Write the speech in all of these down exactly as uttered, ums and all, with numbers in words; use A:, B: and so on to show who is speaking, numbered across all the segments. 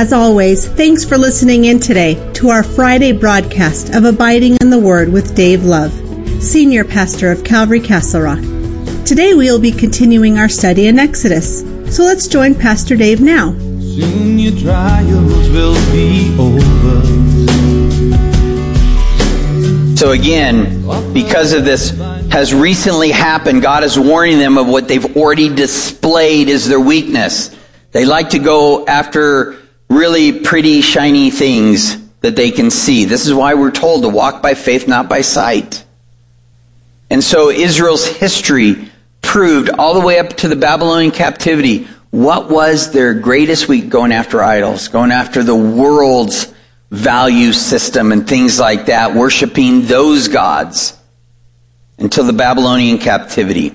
A: As always, thanks for listening in today to our Friday broadcast of Abiding in the Word with Dave Love, Senior Pastor of Calvary Castle Rock. Today we will be continuing our study in Exodus. So let's join Pastor Dave now.
B: Soon your trials will be over.
C: So again, because of this has recently happened, God is warning them of what they've already displayed as their weakness. They like to go after really pretty, shiny things that they can see. This is why we're told to walk by faith, not by sight. And so Israel's history proved all the way up to the Babylonian captivity what was their greatest weak, going after idols, going after the world's value system and things like that, worshiping those gods until the Babylonian captivity.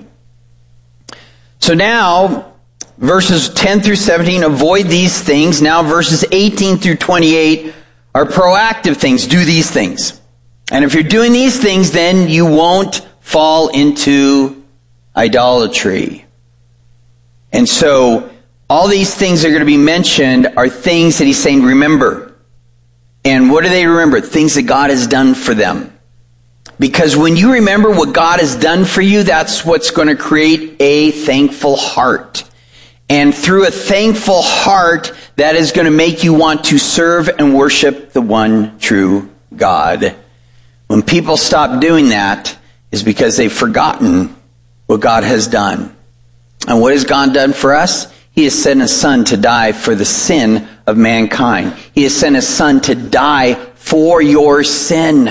C: So now, verses ten through seventeen, avoid these things. Now verses eighteen through twenty-eight are proactive things. Do these things. And if you're doing these things, then you won't fall into idolatry. And so all these things that are going to be mentioned are things that he's saying, remember. And what do they remember? Things that God has done for them. Because when you remember what God has done for you, that's what's going to create a thankful heart. And through a thankful heart, that is going to make you want to serve and worship the one true God. When people stop doing that, is because they've forgotten what God has done. And what has God done for us? He has sent His Son to die for the sin of mankind. He has sent His Son to die for your sin.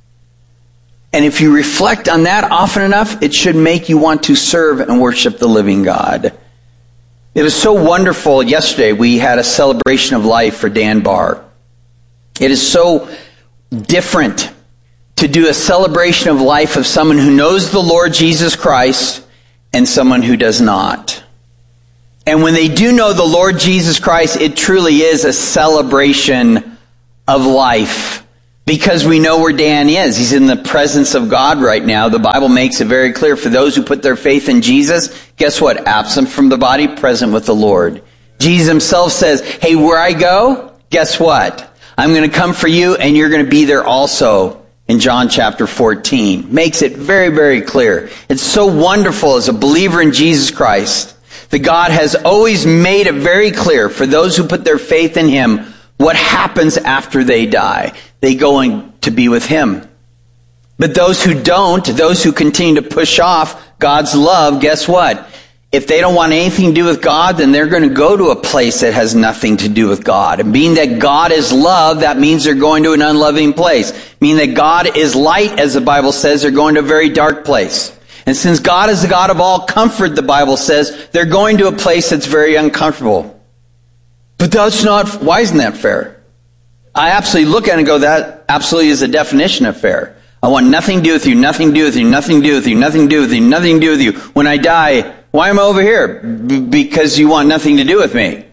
C: And if you reflect on that often enough, it should make you want to serve and worship the living God. It was so wonderful. Yesterday we had a celebration of life for Dan Barr. It is so different to do a celebration of life of someone who knows the Lord Jesus Christ and someone who does not. And when they do know the Lord Jesus Christ, it truly is a celebration of life. Because we know where Dan is. He's in the presence of God right now. The Bible makes it very clear for those who put their faith in Jesus, guess what? Absent from the body, present with the Lord. Jesus himself says, hey, where I go, guess what? I'm going to come for you and you're going to be there also. In John chapter fourteen. Makes it very, very clear. It's so wonderful as a believer in Jesus Christ that God has always made it very clear for those who put their faith in Him what happens after they die. They go in to be with Him. But those who don't, those who continue to push off God's love, guess what? If they don't want anything to do with God, then they're going to go to a place that has nothing to do with God. And being that God is love, that means they're going to an unloving place. Meaning that God is light, as the Bible says, they're going to a very dark place. And since God is the God of all comfort, the Bible says, they're going to a place that's very uncomfortable. But that's not, why isn't that fair? I absolutely look at it and go, that absolutely is the definition of fair. I want nothing to do with you, nothing to do with you, nothing to do with you, nothing to do with you, nothing to do with you. When I die, why am I over here? B- because you want nothing to do with me.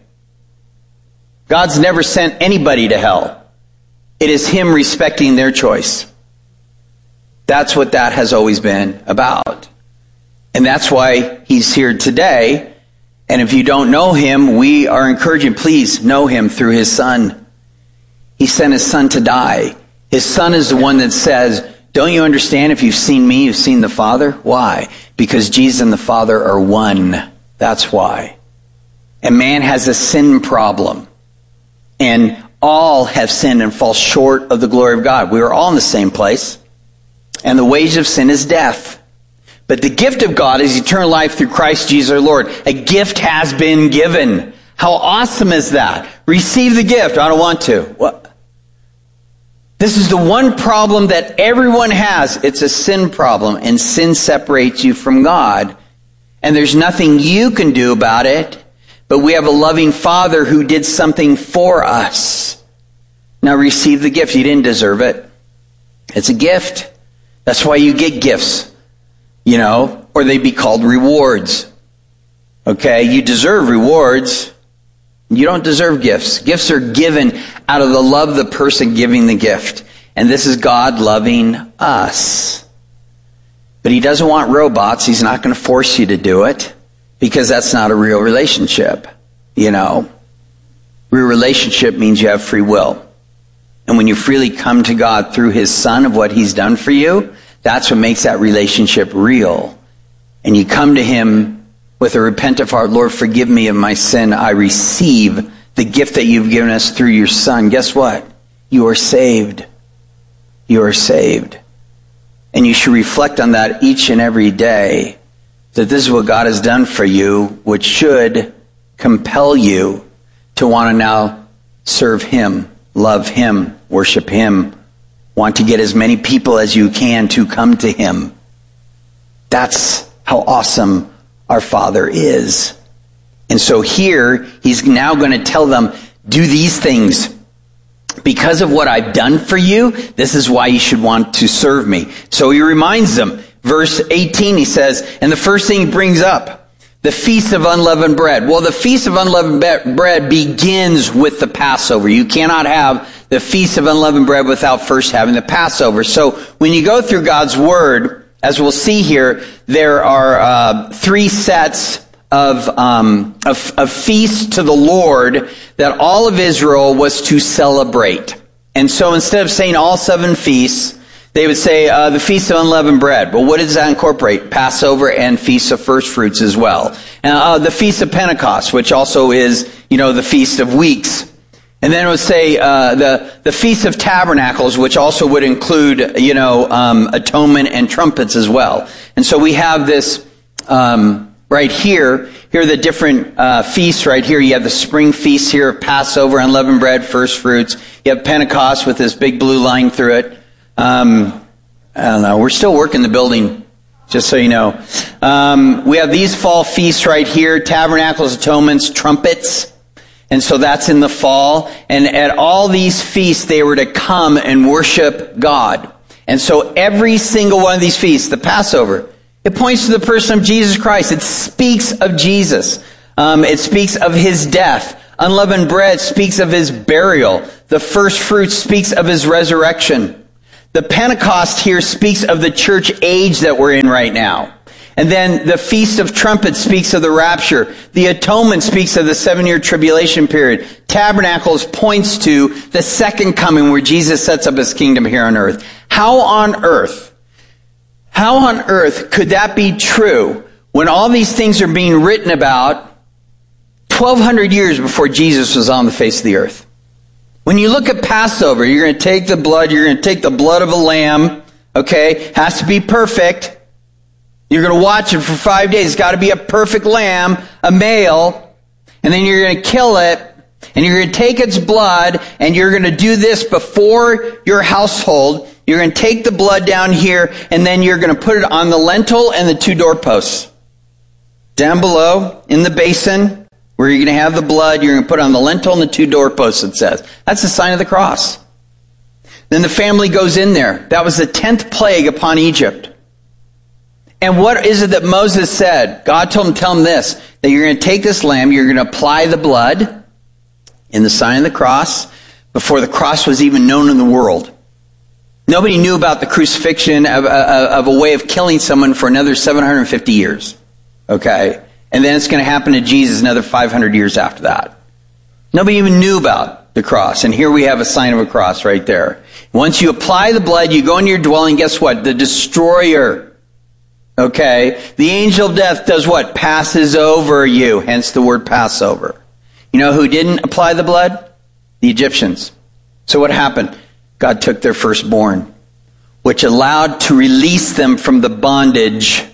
C: God's never sent anybody to hell. It is Him respecting their choice. That's what that has always been about. And that's why He's here today. And if you don't know Him, we are encouraging, please know Him through His Son. He sent His Son to die. His Son is the one that says, don't you understand? If you've seen me, you've seen the Father. Why? Because Jesus and the Father are one. That's why. And man has a sin problem. And all have sinned and fall short of the glory of God. We are all in the same place. And the wage of sin is death. But the gift of God is eternal life through Christ Jesus our Lord. A gift has been given. How awesome is that? Receive the gift. I don't want to. What? This is the one problem that everyone has. It's a sin problem, and sin separates you from God. And there's nothing you can do about it, but we have a loving Father who did something for us. Now receive the gift. You didn't deserve it. It's a gift. That's why you get gifts, you know, or they be called rewards. Okay, you deserve rewards. You don't deserve gifts. Gifts are given out of the love of the person giving the gift. And this is God loving us. But He doesn't want robots. He's not going to force you to do it, because that's not a real relationship, you know. Real relationship means you have free will. And when you freely come to God through his Son of what he's done for you, that's what makes that relationship real. And you come to him with a repentant heart, Lord, forgive me of my sin. I receive the gift that you've given us through your Son. Guess what? You are saved. You are saved. And you should reflect on that each and every day, that this is what God has done for you, which should compel you to want to now serve him, love him, worship him, want to get as many people as you can to come to him. That's how awesome our Father is. And so here, he's now going to tell them, do these things. Because of what I've done for you, this is why you should want to serve me. So he reminds them, verse eighteen, he says, and the first thing he brings up, the Feast of Unleavened Bread. Well, the Feast of Unleavened Bread begins with the Passover. You cannot have the Feast of Unleavened Bread without first having the Passover. So when you go through God's Word, as we'll see here, there are uh, three sets of, um, of, of feasts to the Lord that all of Israel was to celebrate. And so instead of saying all seven feasts, they would say uh, the Feast of Unleavened Bread. Well, what does that incorporate? Passover and Feast of First Fruits as well. And uh, the Feast of Pentecost, which also is, you know, the Feast of Weeks. And then it would say uh, the the Feast of Tabernacles, which also would include, you know, um, atonement and trumpets as well. And so we have this um, right here. Here are the different uh, feasts right here. You have the spring feast here, Passover, unleavened bread, first fruits. You have Pentecost with this big blue line through it. Um, I don't know. We're still working the building, just so you know. Um, we have these fall feasts right here, Tabernacles, atonements, trumpets. And so that's in the fall. And at all these feasts, they were to come and worship God. And so every single one of these feasts, the Passover, it points to the person of Jesus Christ. It speaks of Jesus. Um, it speaks of his death. Unleavened bread speaks of his burial. The first fruits speaks of his resurrection. The Pentecost here speaks of the church age that we're in right now. And then the Feast of Trumpets speaks of the rapture. The Atonement speaks of the seven-year tribulation period. Tabernacles points to the second coming where Jesus sets up his kingdom here on earth. How on earth, how on earth could that be true when all these things are being written about twelve hundred years before Jesus was on the face of the earth? When you look at Passover, you're going to take the blood, you're going to take the blood of a lamb, okay? Has to be perfect. You're going to watch it for five days. It's got to be a perfect lamb, a male. And then you're going to kill it. And you're going to take its blood. And you're going to do this before your household. You're going to take the blood down here. And then you're going to put it on the lintel and the two doorposts. Down below, in the basin, where you're going to have the blood, you're going to put it on the lintel and the two doorposts, it says. That's the sign of the cross. Then the family goes in there. That was the tenth plague upon Egypt. And what is it that Moses said? God told him, tell him this, that you're going to take this lamb, you're going to apply the blood in the sign of the cross before the cross was even known in the world. Nobody knew about the crucifixion of, of, of a way of killing someone for another seven hundred fifty years. Okay? And then it's going to happen to Jesus another five hundred years after that. Nobody even knew about the cross. And here we have a sign of a cross right there. Once you apply the blood, you go into your dwelling, guess what? The destroyer, okay, the angel of death does what? Passes over you, hence the word Passover. You know who didn't apply the blood? The Egyptians. So what happened? God took their firstborn, which allowed to release them from the bondage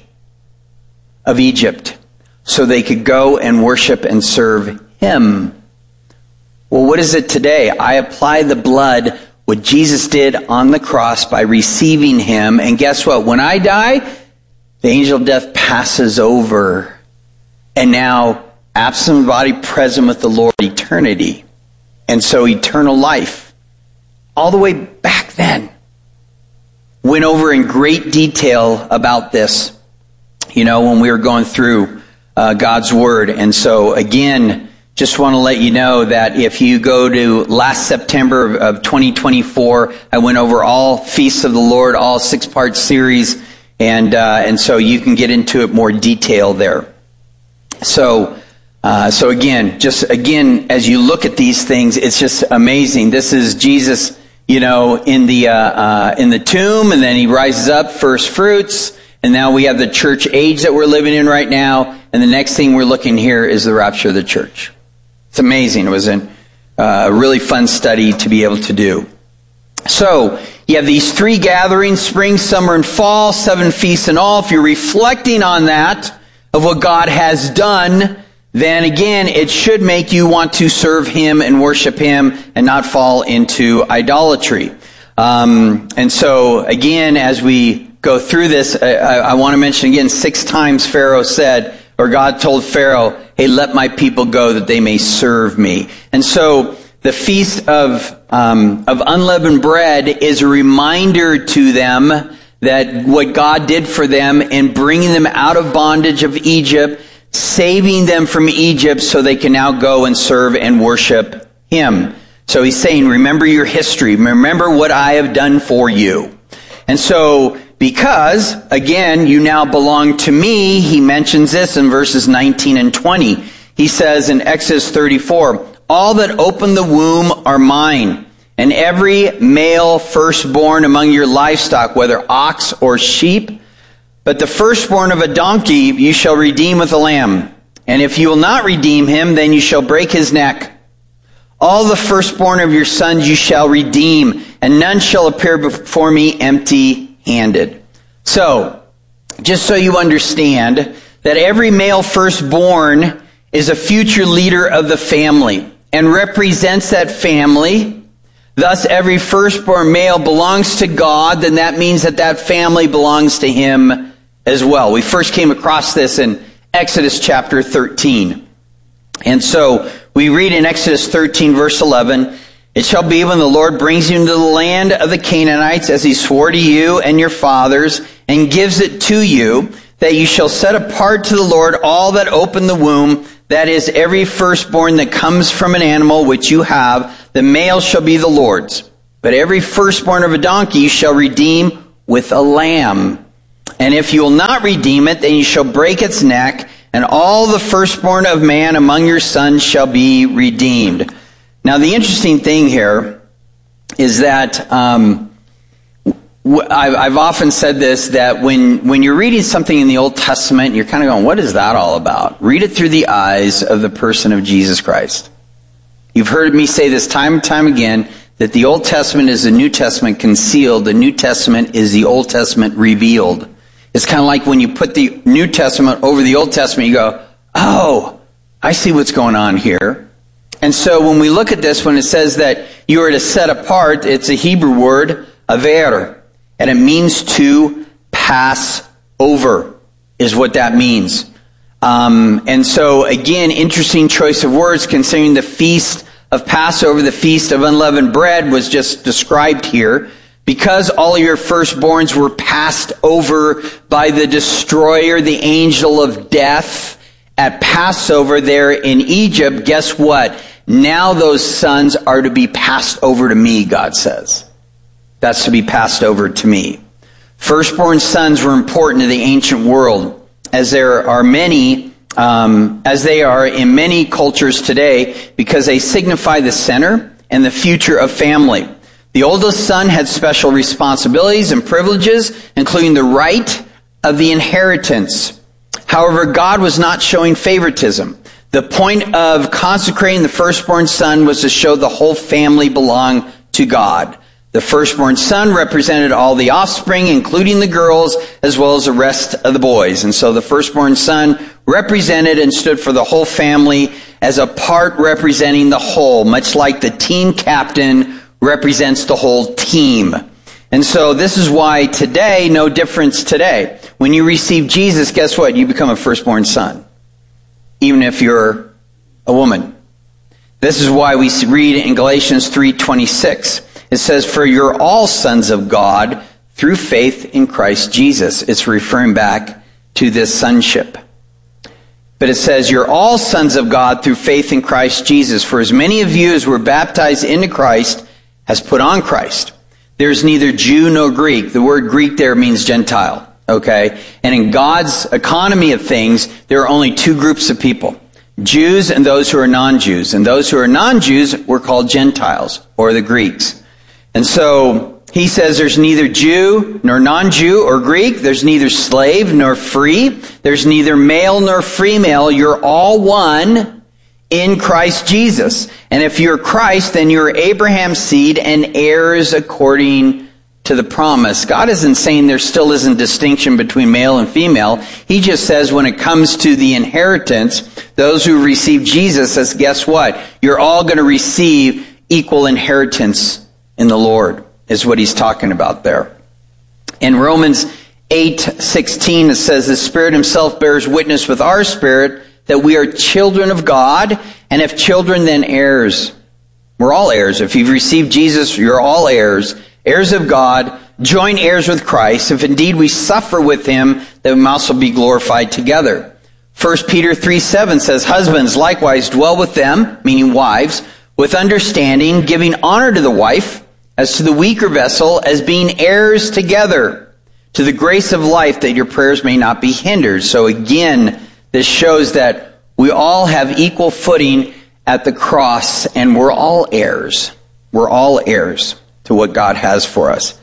C: of Egypt so they could go and worship and serve him. Well, what is it today? I apply the blood, what Jesus did on the cross by receiving him, and guess what? When I die, the angel of death passes over, and now absent body, present with the Lord, eternity. And so eternal life, all the way back then, went over in great detail about this, you know, when we were going through uh, God's Word. And so again, just want to let you know that if you go to last September of, of twenty twenty-four, I went over all Feasts of the Lord, all six-part series. And uh, and so you can get into it more detail there. So Uh, so again, just again, as you look at these things, it's just amazing. This is Jesus, you know, in the uh, uh, in the tomb, and then he rises up, first fruits, and now we have the church age that we're living in right now, and the next thing we're looking here is the rapture of the church. It's amazing. It was an, uh, a really fun study to be able to do. So you have these three gatherings: spring, summer, and fall, seven feasts in all. If you're reflecting on that, of what God has done, then again, it should make you want to serve Him and worship Him and not fall into idolatry. Um, and so, again, as we go through this, I, I, I want to mention again, six times Pharaoh said, or God told Pharaoh, hey, let my people go that they may serve me. And so, the feast of um, of unleavened bread is a reminder to them that what God did for them in bringing them out of bondage of Egypt, saving them from Egypt so they can now go and serve and worship Him. So He's saying, remember your history. Remember what I have done for you. And so, because, again, you now belong to me, He mentions this in verses nineteen and twenty. He says in Exodus thirty-four, all that open the womb are mine, and every male firstborn among your livestock, whether ox or sheep. But the firstborn of a donkey you shall redeem with a lamb. And if you will not redeem him, then you shall break his neck. All the firstborn of your sons you shall redeem, and none shall appear before me empty-handed. So, just so you understand, that every male firstborn is a future leader of the family and represents that family. Thus, every firstborn male belongs to God, then that means that that family belongs to Him as well. We first came across this in Exodus chapter thirteen. And so, we read in Exodus thirteen verse eleven, it shall be when the Lord brings you into the land of the Canaanites, as He swore to you and your fathers, and gives it to you, that you shall set apart to the Lord all that open the womb, that is, every firstborn that comes from an animal which you have, the male shall be the Lord's. But every firstborn of a donkey you shall redeem with a lamb. And if you will not redeem it, then you shall break its neck, and all the firstborn of man among your sons shall be redeemed. Now, the interesting thing here is that um, I've often said this, that when, when you're reading something in the Old Testament, you're kind of going, what is that all about? Read it through the eyes of the person of Jesus Christ. You've heard me say this time and time again, that the Old Testament is the New Testament concealed. The New Testament is the Old Testament revealed. It's kind of like when you put the New Testament over the Old Testament, you go, oh, I see what's going on here. And so when we look at this, when it says that you are to set apart, it's a Hebrew word, aver. And it means to pass over, is what that means. Um, and so, again, interesting choice of words concerning the feast of Passover. The feast of unleavened bread was just described here. Because all your firstborns were passed over by the destroyer, the angel of death, at Passover there in Egypt, guess what? Now those sons are to be passed over to me, God says. That's to be passed over to me. Firstborn sons were important to the ancient world, as there are many, um, as they are in many cultures today, because they signify the center and the future of family. The oldest son had special responsibilities and privileges, including the right of the inheritance. However, God was not showing favoritism. The point of consecrating the firstborn son was to show the whole family belonged to God. The firstborn son represented all the offspring, including the girls, as well as the rest of the boys. And so the firstborn son represented and stood for the whole family as a part representing the whole, much like the team captain represents the whole team. And so this is why today, no difference today. When you receive Jesus, guess what? You become a firstborn son, even if you're a woman. This is why we read in Galatians three twenty-six. It says, for you're all sons of God through faith in Christ Jesus. It's referring back to this sonship. But it says, you're all sons of God through faith in Christ Jesus. For as many of you as were baptized into Christ has put on Christ. There's neither Jew nor Greek. The word Greek there means Gentile. Okay? And in God's economy of things, there are only two groups of people. Jews and those who are non-Jews. And those who are non-Jews were called Gentiles, or the Greeks. And so he says there's neither Jew nor non-Jew or Greek. There's neither slave nor free. There's neither male nor female. You're all one in Christ Jesus. And if you're Christ, then you're Abraham's seed and heirs according to the promise. God isn't saying there still isn't distinction between male and female. He just says when it comes to the inheritance, those who receive Jesus says, guess what? You're all going to receive equal inheritance in the Lord, is what he's talking about there. In Romans eight sixteen, it says, the Spirit himself bears witness with our spirit that we are children of God, and if children, then heirs. We're all heirs. If you've received Jesus, you're all heirs, heirs of God, joint heirs with Christ, if indeed we suffer with him, that we may also be glorified together. First Peter three seven says, husbands likewise dwell with them, meaning wives, with understanding, giving honor to the wife, as to the weaker vessel, as being heirs together, to the grace of life, that your prayers may not be hindered. So again, this shows that we all have equal footing at the cross, and we're all heirs. We're all heirs to what God has for us.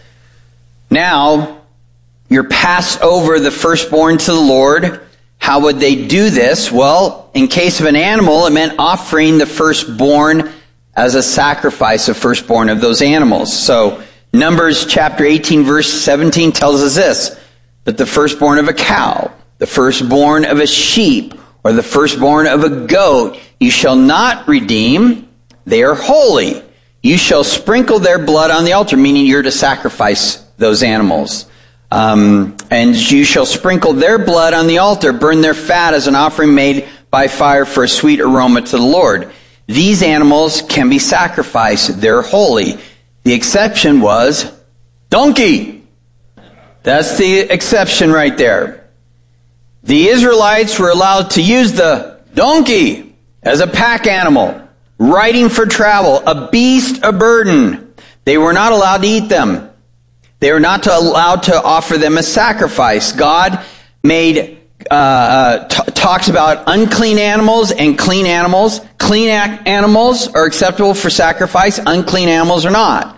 C: Now, you're passed over the firstborn to the Lord. How would they do this? Well, in case of an animal, it meant offering the firstborn as a sacrifice of firstborn of those animals. So, Numbers chapter eighteen, verse seventeen tells us this, that the firstborn of a cow, the firstborn of a sheep, or the firstborn of a goat, you shall not redeem. They are holy. You shall sprinkle their blood on the altar, meaning you're to sacrifice those animals. Um, and you shall sprinkle their blood on the altar, burn their fat as an offering made by fire for a sweet aroma to the Lord. These animals can be sacrificed. They're holy. The exception was donkey. That's the exception right there. The Israelites were allowed to use the donkey as a pack animal, riding for travel, a beast of burden. They were not allowed to eat them. They were not to allowed to offer them as sacrifice. God made uh, uh, t- talks about unclean animals and clean animals. Clean ac- animals are acceptable for sacrifice. Unclean animals are not.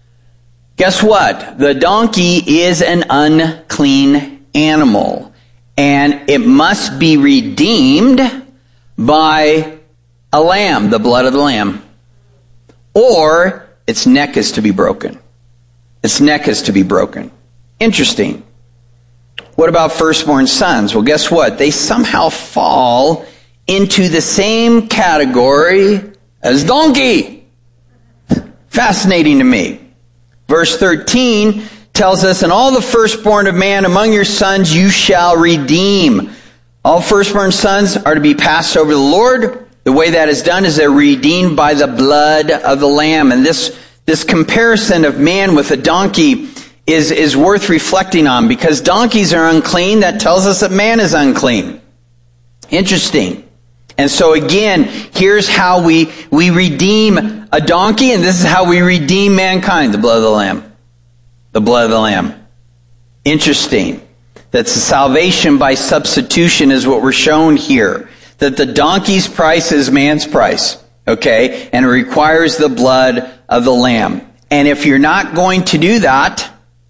C: Guess what? The donkey is an unclean animal, and it must be redeemed by a lamb, the blood of the lamb, or its neck is to be broken. Its neck is to be broken. Interesting. What about firstborn sons? Well, guess what? They somehow fall into the same category as donkey. Fascinating to me. Verse thirteen tells us, and all the firstborn of man among your sons you shall redeem. All firstborn sons are to be passed over to the Lord. The way that is done is they're redeemed by the blood of the lamb. And this This comparison of man with a donkey is, is worth reflecting on, because donkeys are unclean. That tells us that man is unclean. Interesting. And so again, here's how we, we redeem a donkey, and this is how we redeem mankind, the blood of the Lamb. The blood of the Lamb. Interesting. That's the salvation by substitution is what we're shown here. That the donkey's price is man's price. Okay? And it requires the blood of the Lamb. And if you're not going to do that,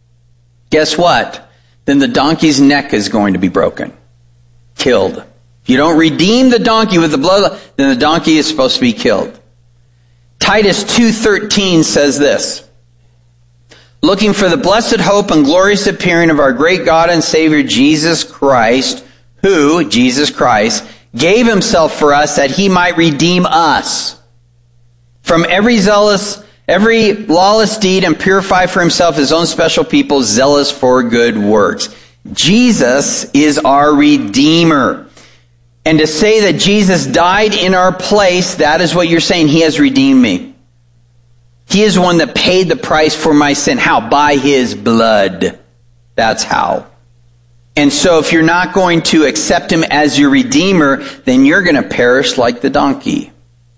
C: guess what? Then the donkey's neck is going to be broken. Killed. If you don't redeem the donkey with the blood, then the donkey is supposed to be killed. Titus two thirteen says this. Looking for the blessed hope and glorious appearing of our great God and Savior Jesus Christ, who, Jesus Christ, gave himself for us that he might redeem us from every zealous, every lawless deed, and purify for himself his own special people, zealous for good works. Jesus is our Redeemer. And to say that Jesus died in our place, that is what you're saying. He has redeemed me. He is one that paid the price for my sin. How? By his blood. That's how. And so if you're not going to accept him as your Redeemer, then you're going to perish like the donkey.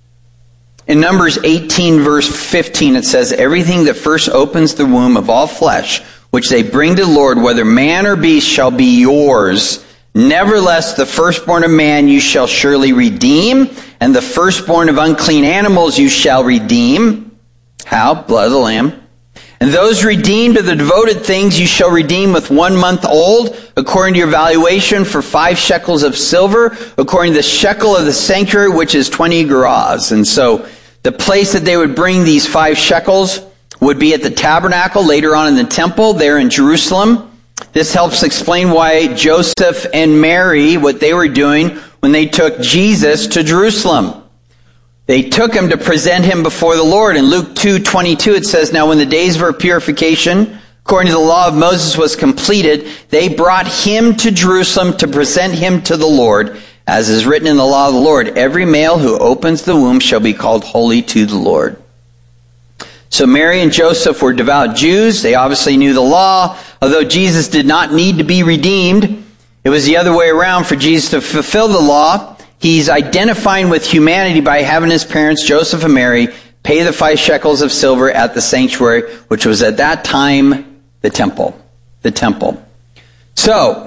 C: In Numbers eighteen, verse fifteen, it says, everything that first opens the womb of all flesh, which they bring to the Lord, whether man or beast, shall be yours. Nevertheless, the firstborn of man you shall surely redeem, and the firstborn of unclean animals you shall redeem. How? Blood of the Lamb. And those redeemed of the devoted things you shall redeem with one month old, according to your valuation, for five shekels of silver, according to the shekel of the sanctuary, which is twenty gerahs. And so the place that they would bring these five shekels would be at the tabernacle, later on in the temple, there in Jerusalem. This helps explain why Joseph and Mary, what they were doing when they took Jesus to Jerusalem. They took him to present him before the Lord. In Luke two twenty-two, it says, "Now when the days of her purification, according to the law of Moses, was completed, they brought him to Jerusalem to present him to the Lord. As is written in the law of the Lord, every male who opens the womb shall be called holy to the Lord." So Mary and Joseph were devout Jews. They obviously knew the law. Although Jesus did not need to be redeemed, it was the other way around for Jesus to fulfill the law. He's identifying with humanity by having his parents, Joseph and Mary, pay the five shekels of silver at the sanctuary, which was at that time the temple. The temple. So,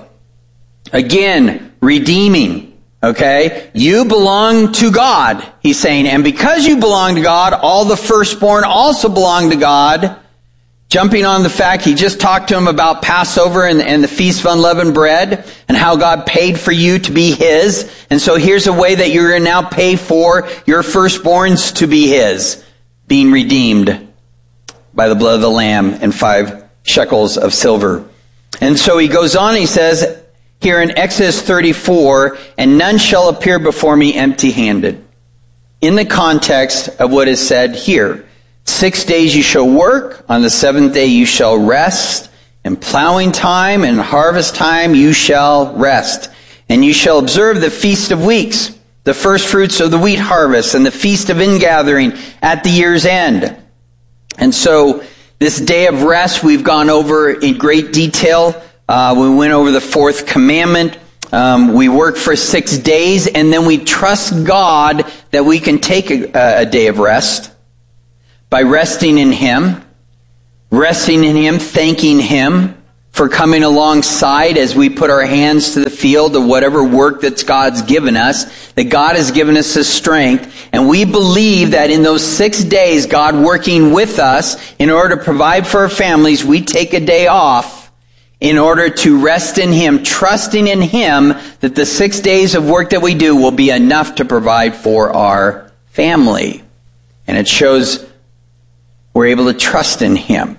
C: again, redeeming. Okay? You belong to God, he's saying. And because you belong to God, all the firstborn also belong to God. Jumping on the fact, he just talked to him about Passover and, and the Feast of Unleavened Bread and how God paid for you to be his. And so here's a way that you're going to now pay for your firstborns to be his, being redeemed by the blood of the Lamb and five shekels of silver. And so he goes on, he says here in Exodus thirty-four, "And none shall appear before me empty-handed." In the context of what is said here. Six days you shall work, on the seventh day you shall rest. In plowing time and harvest time you shall rest. And you shall observe the Feast of Weeks, the first fruits of the wheat harvest, and the Feast of Ingathering at the year's end. And so this day of rest we've gone over in great detail. Uh, we went over the fourth commandment. Um, we work for six days, and then we trust God that we can take a, a day of rest. By resting in him, resting in him, thanking him for coming alongside as we put our hands to the field of whatever work that God's given us, that God has given us his strength. And we believe that in those six days, God working with us in order to provide for our families, we take a day off in order to rest in him, trusting in him that the six days of work that we do will be enough to provide for our family. And it shows we're able to trust in him.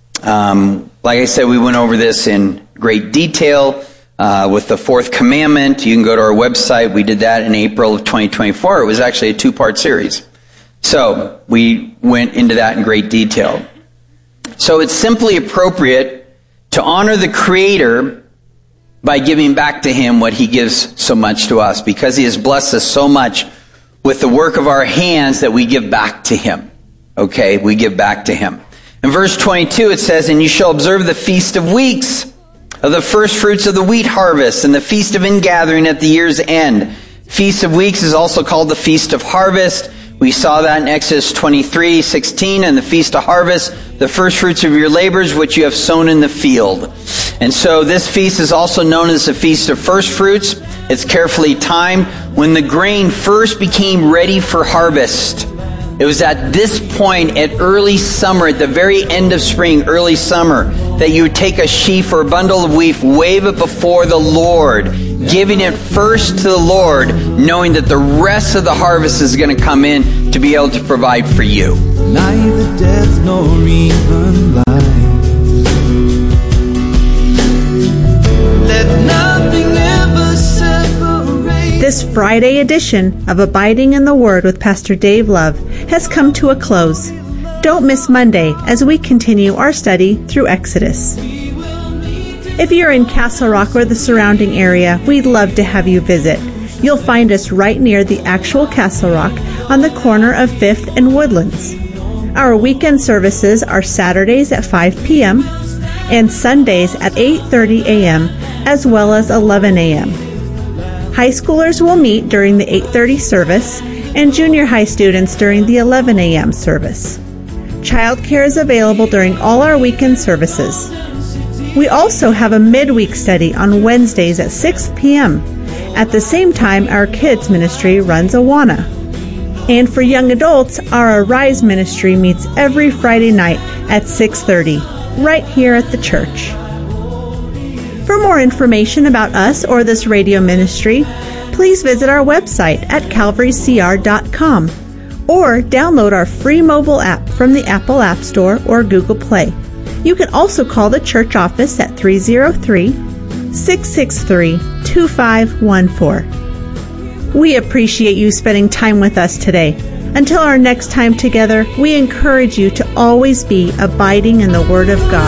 C: Um, like I said, we went over this in great detail uh, with the fourth commandment. You can go to our website. We did that in April of twenty twenty-four. It was actually a two-part series. So we went into that in great detail. So it's simply appropriate to honor the Creator by giving back to him what he gives so much to us, because he has blessed us so much with the work of our hands that we give back to him. Okay, we give back to him. In verse twenty-two it says, "And you shall observe the Feast of Weeks, of the first fruits of the wheat harvest, and the Feast of Ingathering at the year's end." Feast of Weeks is also called the Feast of Harvest. We saw that in Exodus twenty-three sixteen, "And the Feast of Harvest, the first fruits of your labors, which you have sown in the field." And so this feast is also known as the Feast of First Fruits. It's carefully timed when the grain first became ready for harvest. It was at this point, at early summer, at the very end of spring, early summer, that you would take a sheaf or a bundle of wheat, wave it before the Lord, giving it first to the Lord, knowing that the rest of the harvest is going to come in to be able to provide for you.
B: Neither death nor even life. Let nothing ever separate.
A: This Friday edition of Abiding in the Word with Pastor Dave Love has come to a close. Don't miss Monday as we continue our study through Exodus. If you're in Castle Rock or the surrounding area, we'd love to have you visit. You'll find us right near the actual Castle Rock on the corner of fifth and Woodlands. Our weekend services are Saturdays at five p.m. and Sundays at eight thirty a.m. as well as eleven a.m. High schoolers will meet during the eight thirty service and junior high students during the eleven a.m. service. Childcare is available during all our weekend services. We also have a midweek study on Wednesdays at six p.m. At the same time, our kids ministry runs Awana. And for young adults, our Arise ministry meets every Friday night at six thirty, right here at the church. For more information about us or this radio ministry, please visit our website at calvary c r dot com or download our free mobile app from the Apple App Store or Google Play. You can also call the church office at three oh three, six six three, two five one four. We appreciate you spending time with us today. Until our next time together, we encourage you to always be abiding in the Word of God.